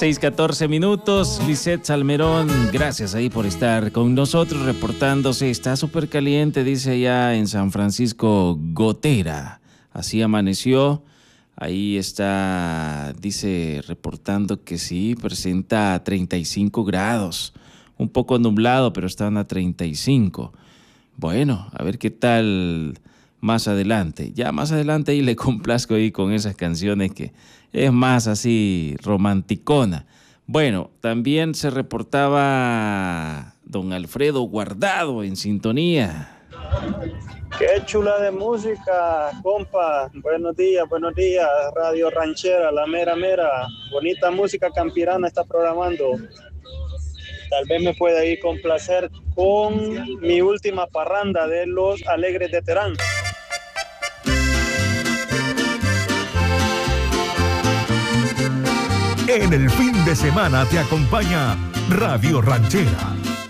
6:14. Lisette Salmerón, gracias ahí por estar con nosotros, reportándose. Está súper caliente, dice allá en San Francisco Gotera. Así amaneció. Ahí está, dice, reportando que sí, presenta 35 grados. Un poco nublado, pero están a 35. Bueno, a ver qué tal más adelante. Ya más adelante ahí le complazco ahí con esas canciones que es más así romanticona. Bueno, también se reportaba don Alfredo Guardado en sintonía. Qué chula de música, compa. Buenos días, Radio Ranchera, la mera mera. Bonita música campirana está programando. Tal vez me pueda ir complacer con mi última parranda de los Alegres de Terán. En el fin de semana te acompaña Radio Ranchera